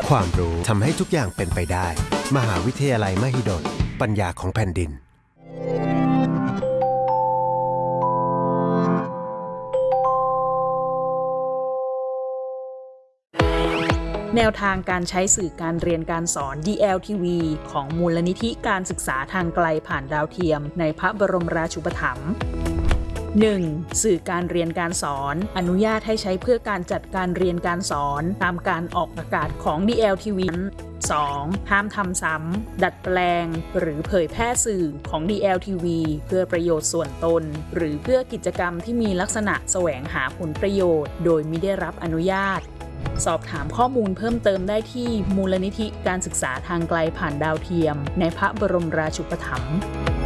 ความรู้ทำให้ทุกอย่างเป็นไปได้มหาวิทยาลัยมหิดลปัญญาของแผ่นดินแนวทางการใช้สื่อการเรียนการสอน DLTV ของมูลนิธิการศึกษาทางไกลผ่านดาวเทียมในพระบรมราชูปถัมภ์ 1. สื่อการเรียนการสอนอนุญาตให้ใช้เพื่อการจัดการเรียนการสอนตามการออกอากาศของ DLTV 2. ห้ามทำซ้ำดัดแปลงหรือเผยแพร่สื่อของ DLTV เพื่อประโยชน์ส่วนตนหรือเพื่อกิจกรรมที่มีลักษณะแสวงหาผลประโยชน์โดยมิได้รับอนุญาตสอบถามข้อมูลเพิ่มเติมได้ที่มูลนิธิการศึกษาทางไกลผ่านดาวเทียมในพระบรมราชูปถัมภ์